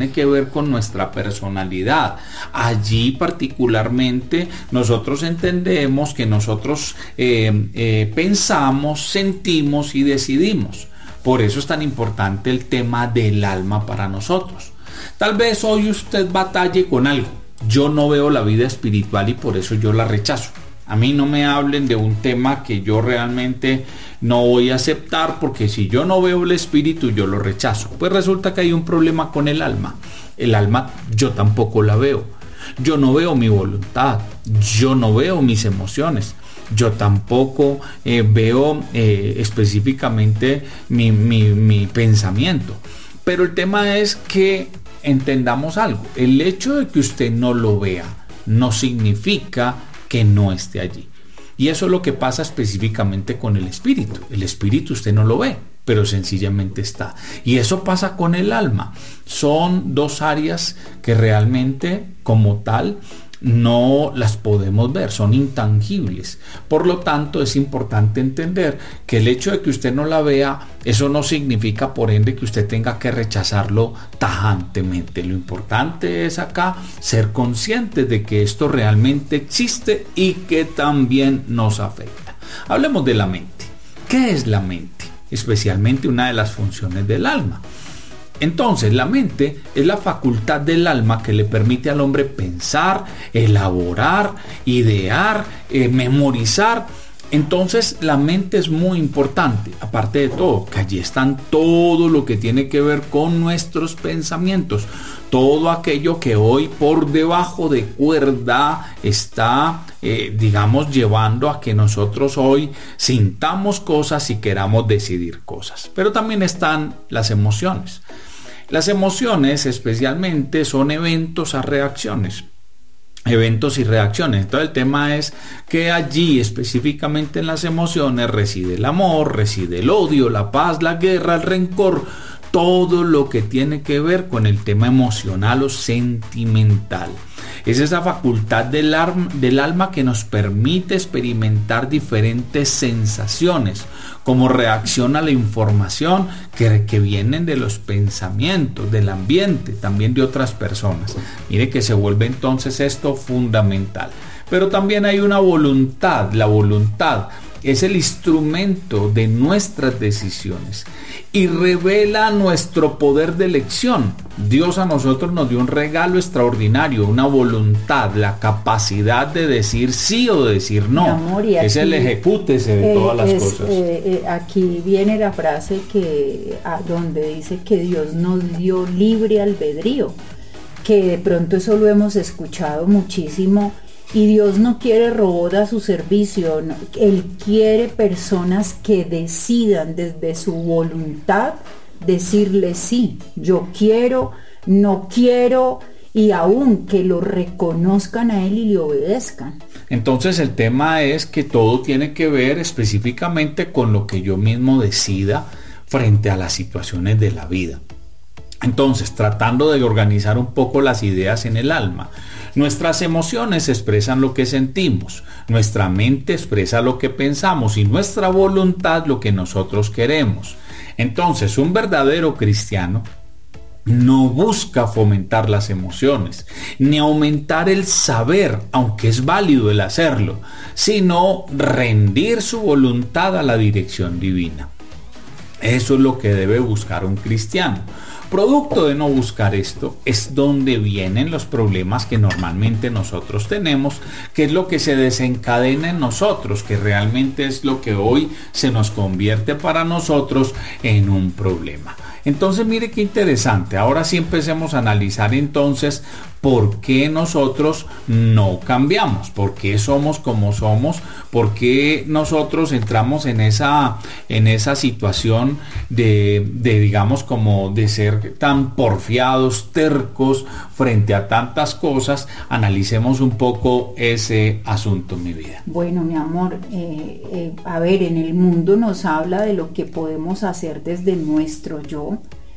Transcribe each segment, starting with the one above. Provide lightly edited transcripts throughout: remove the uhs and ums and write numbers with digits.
tiene que ver con nuestra personalidad. Allí particularmente nosotros entendemos que nosotros pensamos, sentimos y decidimos. Por eso es tan importante el tema del alma para nosotros. Tal vez hoy usted batalle con algo. Yo no veo la vida espiritual y por eso yo la rechazo. A mí no me hablen de un tema que yo realmente no voy a aceptar, porque si yo no veo el espíritu, yo lo rechazo. Pues resulta que hay un problema con el alma. El alma yo tampoco la veo. Yo no veo mi voluntad. Yo no veo mis emociones. Yo tampoco veo específicamente mi pensamiento. Pero el tema es que entendamos algo. El hecho de que usted no lo vea no significa que no esté allí. Y eso es lo que pasa específicamente con el espíritu. El espíritu usted no lo ve, pero sencillamente está. Y eso pasa con el alma. Son dos áreas que realmente como tal no las podemos ver, son intangibles. Por lo tanto, es importante entender que el hecho de que usted no la vea, eso no significa por ende que usted tenga que rechazarlo tajantemente. Lo importante es acá ser conscientes de que esto realmente existe y que también nos afecta. Hablemos de la mente. ¿Qué es la mente? Especialmente una de las funciones del alma. Entonces, la mente es la facultad del alma que le permite al hombre pensar, elaborar, idear, memorizar. Entonces, la mente es muy importante. Aparte de todo, que allí están todo lo que tiene que ver con nuestros pensamientos. Todo aquello que hoy por debajo de cuerda está, llevando a que nosotros hoy sintamos cosas y queramos decidir cosas. Pero también están las emociones. Las emociones especialmente son eventos a reacciones. Eventos y reacciones. Entonces el tema es que allí específicamente en las emociones reside el amor, reside el odio, la paz, la guerra, el rencor, todo lo que tiene que ver con el tema emocional o sentimental. Es esa facultad del alma que nos permite experimentar diferentes sensaciones, como reacción a la información que vienen de los pensamientos, del ambiente, también de otras personas. Mire que se vuelve entonces esto fundamental. Pero también hay una voluntad. La voluntad es el instrumento de nuestras decisiones y revela nuestro poder de elección. Dios a nosotros nos dio un regalo extraordinario, una voluntad, la capacidad de decir sí o de decir no. Amor, y aquí, es el ejecútese de todas las cosas. Aquí viene la frase donde dice que Dios nos dio libre albedrío, que de pronto eso lo hemos escuchado muchísimo. Y Dios no quiere robots a su servicio, no. Él quiere personas que decidan desde su voluntad decirle sí, yo quiero, no quiero, y aún que lo reconozcan a Él y le obedezcan. Entonces el tema es que todo tiene que ver específicamente con lo que yo mismo decida frente a las situaciones de la vida. Entonces, tratando de organizar un poco las ideas en el alma, nuestras emociones expresan lo que sentimos, nuestra mente expresa lo que pensamos y nuestra voluntad lo que nosotros queremos. Entonces, un verdadero cristiano no busca fomentar las emociones, ni aumentar el saber, aunque es válido el hacerlo, sino rendir su voluntad a la dirección divina. Eso es lo que debe buscar un cristiano. Producto de no buscar esto es donde vienen los problemas que normalmente nosotros tenemos, que es lo que se desencadena en nosotros, que realmente es lo que hoy se nos convierte para nosotros en un problema. Entonces mire qué interesante. Ahora sí empecemos a analizar entonces por qué nosotros no cambiamos, por qué somos como somos, por qué nosotros entramos en esa situación de digamos como de ser tan porfiados, tercos frente a tantas cosas. Analicemos un poco ese asunto, mi vida. Bueno, mi amor, a ver, en el mundo nos habla de lo que podemos hacer desde nuestro yo.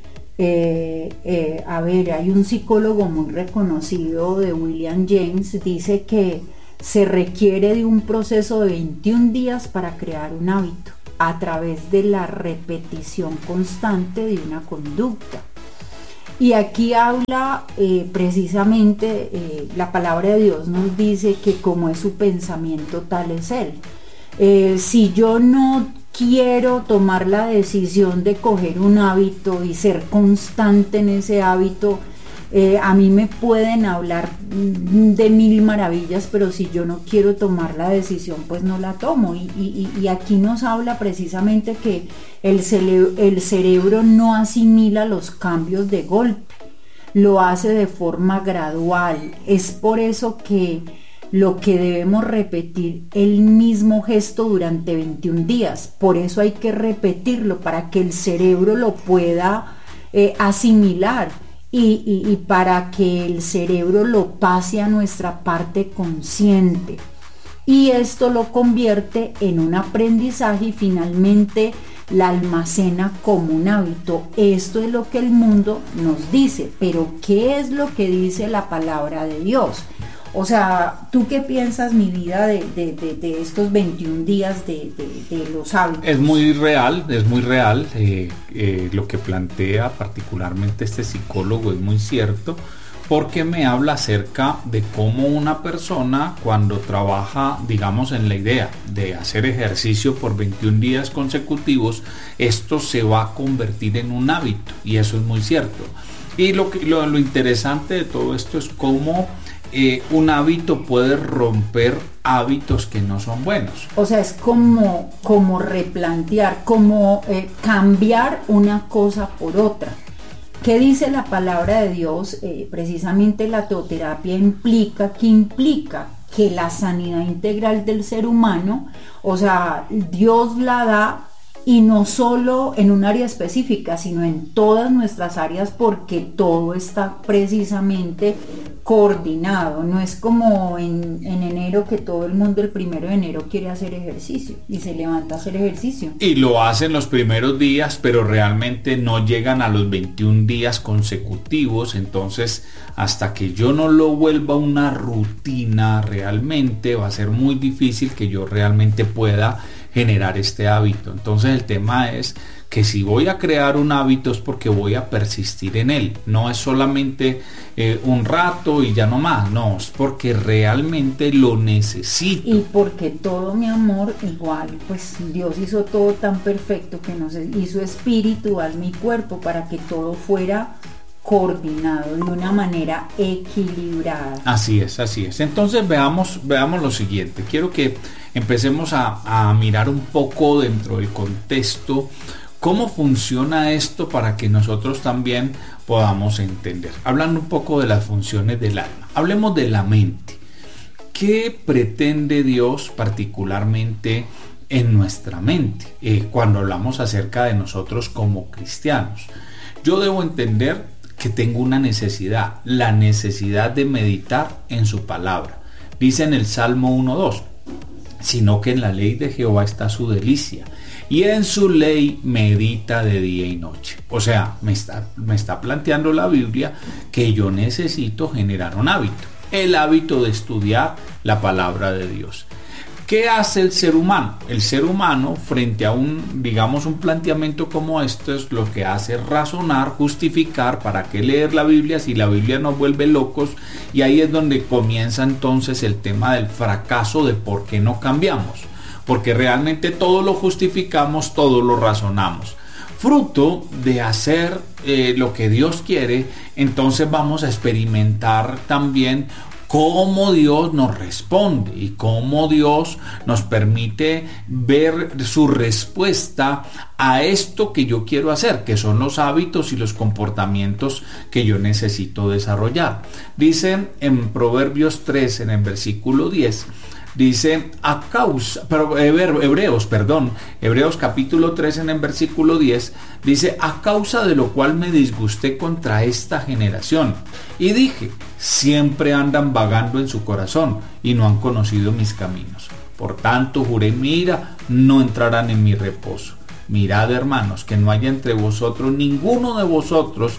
A ver, hay un psicólogo muy reconocido de William James, dice que se requiere de un proceso de 21 días para crear un hábito a través de la repetición constante de una conducta. Y aquí habla precisamente, la palabra de Dios nos dice que como es su pensamiento, tal es Él. Si yo no quiero tomar la decisión de coger un hábito y ser constante en ese hábito, a mí me pueden hablar de mil maravillas, pero si yo no quiero tomar la decisión, pues no la tomo. Y aquí nos habla precisamente que el cerebro no asimila los cambios de golpe, lo hace de forma gradual. Es por eso que lo que debemos repetir el mismo gesto durante 21 días. Por eso hay que repetirlo, para que el cerebro lo pueda asimilar. Y para que el cerebro lo pase a nuestra parte consciente, y esto lo convierte en un aprendizaje y finalmente la almacena como un hábito. Esto es lo que el mundo nos dice, pero ¿qué es lo que dice la palabra de Dios? O sea, ¿tú qué piensas, mi vida, de estos 21 días de los hábitos? Es muy real, lo que plantea particularmente este psicólogo es muy cierto, porque me habla acerca de cómo una persona, cuando trabaja, digamos, en la idea de hacer ejercicio por 21 días consecutivos, esto se va a convertir en un hábito, y eso es muy cierto. Y lo interesante de todo esto es cómo un hábito puede romper hábitos que no son buenos. O sea, es como replantear, como cambiar una cosa por otra. ¿Qué dice la palabra de Dios? Precisamente la teoterapia implica que la sanidad integral del ser humano, o sea, Dios la da, y no solo en un área específica, sino en todas nuestras áreas, porque todo está precisamente coordinado. No es como en enero, que todo el mundo el 1 de enero quiere hacer ejercicio y se levanta a hacer ejercicio. Y lo hacen los primeros días, pero realmente no llegan a los 21 días consecutivos. Entonces, hasta que yo no lo vuelva una rutina realmente, va a ser muy difícil que yo realmente pueda generar este hábito. Entonces el tema es que si voy a crear un hábito es porque voy a persistir en él. No es solamente un rato y ya no más, no, es porque realmente lo necesito. Y porque todo, mi amor, igual, pues Dios hizo todo tan perfecto que nos hizo espíritu, alma y cuerpo, para que todo fuera coordinado de una manera equilibrada. Así es. Entonces veamos lo siguiente. Quiero que empecemos a mirar un poco dentro del contexto cómo funciona esto, para que nosotros también podamos entender. Hablando un poco de las funciones del alma, hablemos de la mente. ¿Qué pretende Dios particularmente en nuestra mente cuando hablamos acerca de nosotros como cristianos? Yo debo entender que tengo una necesidad, la necesidad de meditar en su palabra. Dice en el Salmo 1:2, sino que en la ley de Jehová está su delicia, y en su ley medita de día y noche. O sea, me está planteando la Biblia que yo necesito generar un hábito, el hábito de estudiar la palabra de Dios. ¿Qué hace el ser humano? El ser humano, frente a un planteamiento como este, es lo que hace razonar, justificar. ¿Para qué leer la Biblia si la Biblia nos vuelve locos? Y ahí es donde comienza entonces el tema del fracaso, de por qué no cambiamos. Porque realmente todo lo justificamos, todo lo razonamos. Fruto de hacer lo que Dios quiere, entonces vamos a experimentar también cómo Dios nos responde y cómo Dios nos permite ver su respuesta a esto que yo quiero hacer, que son los hábitos y los comportamientos que yo necesito desarrollar. Dice en Proverbios 3, en el versículo 10, dice Hebreos capítulo 3 en el versículo 10, dice: a causa de lo cual me disgusté contra esta generación, y dije, siempre andan vagando en su corazón, y no han conocido mis caminos. Por tanto juré en mi ira, no entrarán en mi reposo. Mirad, hermanos, que no haya entre vosotros ninguno de vosotros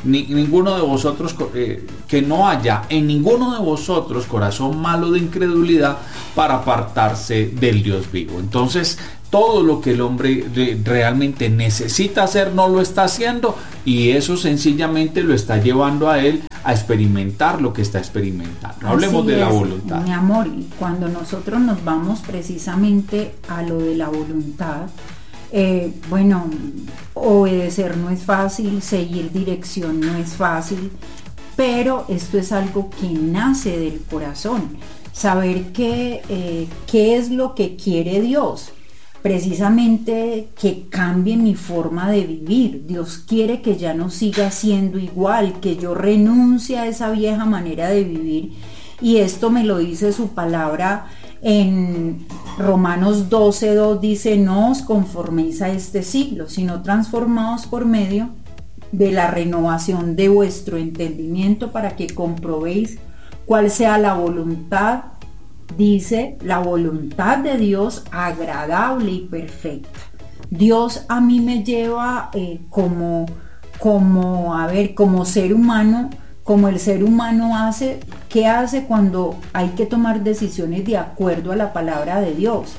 que no haya en ninguno de vosotros corazón malo de incredulidad, para apartarse del Dios vivo. Entonces todo lo que el hombre realmente necesita hacer no lo está haciendo, y eso sencillamente lo está llevando a él a experimentar lo que está experimentando. Hablemos de la voluntad. Mi amor, y cuando nosotros nos vamos precisamente a lo de la voluntad, bueno, obedecer no es fácil, seguir dirección no es fácil, pero esto es algo que nace del corazón. Saber qué es lo que quiere Dios. Precisamente que cambie mi forma de vivir. Dios quiere que ya no siga siendo igual, que yo renuncie a esa vieja manera de vivir, y esto me lo dice su palabra en Romanos 12:2, dice: no os conforméis a este siglo, sino transformaos por medio de la renovación de vuestro entendimiento, para que comprobéis cuál sea la voluntad, dice, la voluntad de Dios, agradable y perfecta. Dios a mí me lleva como ser humano, como el ser humano hace. ¿Qué hace cuando hay que tomar decisiones de acuerdo a la palabra de Dios?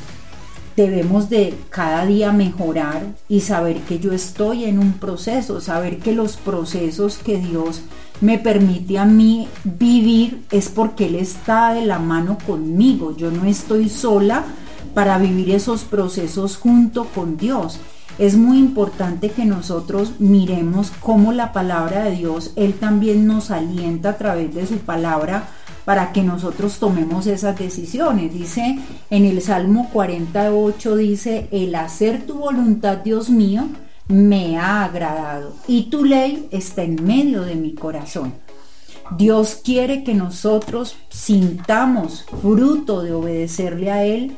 Debemos de cada día mejorar y saber que yo estoy en un proceso, saber que los procesos que Dios me permite a mí vivir es porque Él está de la mano conmigo. Yo no estoy sola para vivir esos procesos junto con Dios. Es muy importante que nosotros miremos cómo la palabra de Dios, Él también nos alienta a través de su palabra para que nosotros tomemos esas decisiones. Dice en el Salmo 48, dice: el hacer tu voluntad, Dios mío, me ha agradado, y tu ley está en medio de mi corazón. Dios quiere que nosotros sintamos fruto de obedecerle a Él,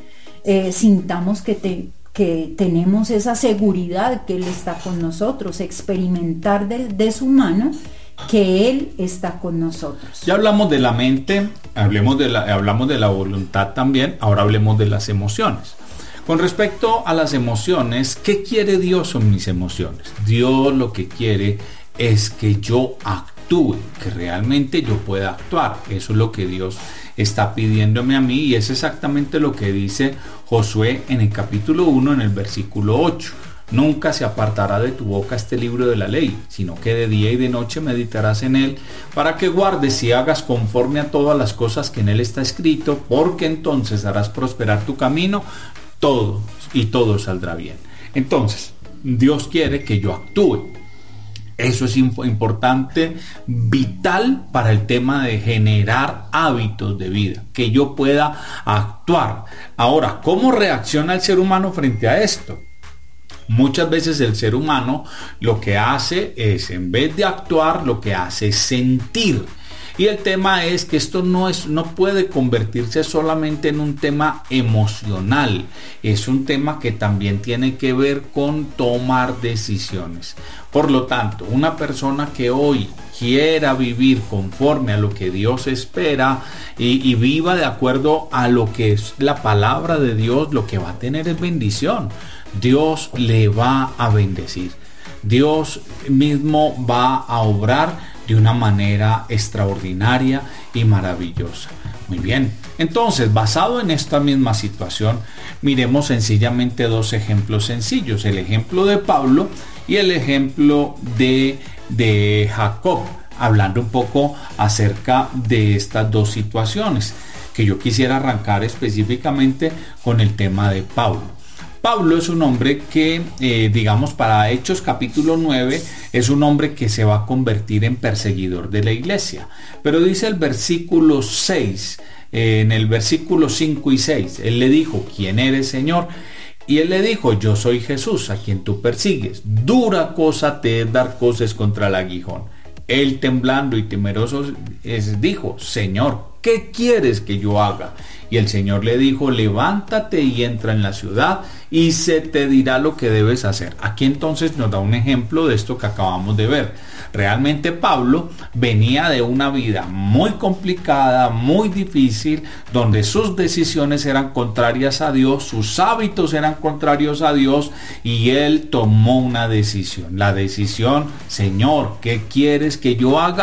sintamos que tenemos esa seguridad que Él está con nosotros, experimentar de su mano que Él está con nosotros. Ya hablamos de la mente, hablamos de la voluntad también, ahora hablemos de las emociones. Con respecto a las emociones, ¿qué quiere Dios con mis emociones? Dios lo que quiere es que yo actúe, que realmente yo pueda actuar. Eso es lo que Dios está pidiéndome a mí, y es exactamente lo que dice Josué en el capítulo 1, en el versículo 8. Nunca se apartará de tu boca este libro de la ley, sino que de día y de noche meditarás en él, para que guardes y hagas conforme a todas las cosas que en él está escrito, porque entonces harás prosperar tu camino, todo saldrá bien. Entonces, Dios quiere que yo actúe. Eso es importante, vital para el tema de generar hábitos de vida, que yo pueda actuar. Ahora, ¿cómo reacciona el ser humano frente a esto? Muchas veces el ser humano lo que hace es, en vez de actuar, lo que hace es sentir. Y el tema es que esto no puede convertirse solamente en un tema emocional. Es un tema que también tiene que ver con tomar decisiones. Por lo tanto, una persona que hoy quiera vivir conforme a lo que Dios espera y viva de acuerdo a lo que es la palabra de Dios, lo que va a tener es bendición. Dios le va a bendecir. Dios mismo va a obrar de una manera extraordinaria y maravillosa. Muy bien, entonces, basado en esta misma situación, miremos sencillamente dos ejemplos sencillos: el ejemplo de Pablo y el ejemplo de Jacob, hablando un poco acerca de estas dos situaciones, que yo quisiera arrancar específicamente con el tema de Pablo. Pablo es un hombre que, digamos, para Hechos capítulo 9, es un hombre que se va a convertir en perseguidor de la iglesia. Pero dice el versículo 6, en el versículo 5 y 6, él le dijo: ¿quién eres, Señor? Y él le dijo: yo soy Jesús, a quien tú persigues. Dura cosa te es dar cosas contra el aguijón. Él, temblando y temeroso, dijo: Señor, ¿qué quieres que yo haga? Y el Señor le dijo: levántate y entra en la ciudad, y se te dirá lo que debes hacer. Aquí entonces nos da un ejemplo de esto que acabamos de ver. Realmente Pablo venía de una vida muy complicada, muy difícil, donde sus decisiones eran contrarias a Dios, sus hábitos eran contrarios a Dios, y él tomó una decisión. La decisión: Señor, ¿qué quieres que yo haga?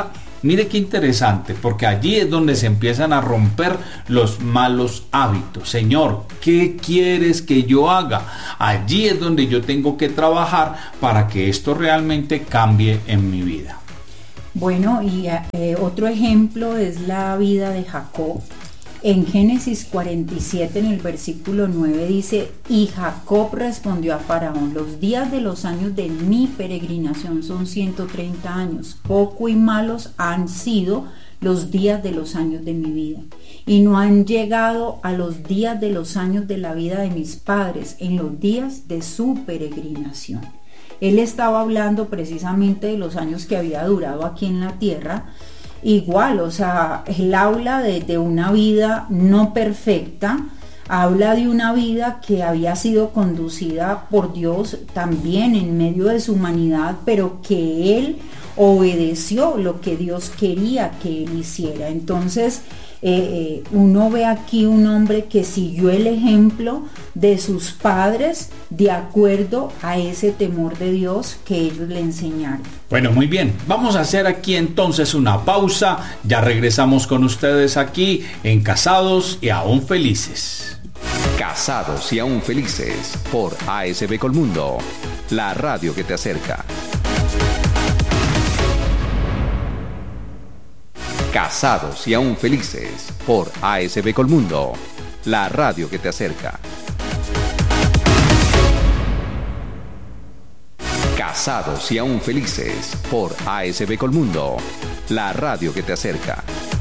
Mire qué interesante, porque allí es donde se empiezan a romper los malos hábitos. Señor, ¿qué quieres que yo haga? Allí es donde yo tengo que trabajar para que esto realmente cambie en mi vida. Bueno, y otro ejemplo es la vida de Jacob. En Génesis 47, en el versículo 9 dice: y Jacob respondió a Faraón: los días de los años de mi peregrinación son 130 años, poco y malos han sido los días de los años de mi vida, y no han llegado a los días de los años de la vida de mis padres, en los días de su peregrinación. Él estaba hablando precisamente de los años que había durado aquí en la tierra. Igual, o sea, él habla de una vida no perfecta, habla de una vida que había sido conducida por Dios también en medio de su humanidad, pero que él obedeció lo que Dios quería que él hiciera. Entonces, uno ve aquí un hombre que siguió el ejemplo de sus padres de acuerdo a ese temor de Dios que ellos le enseñaron. Bueno, muy bien, vamos a hacer aquí entonces una pausa, ya regresamos con ustedes aquí en Casados y Aún Felices. Casados y Aún Felices por ASB Colmundo, la radio que te acerca. Casados y Aún Felices por ASB Colmundo, la radio que te acerca. Casados y Aún Felices por ASB Colmundo, la radio que te acerca.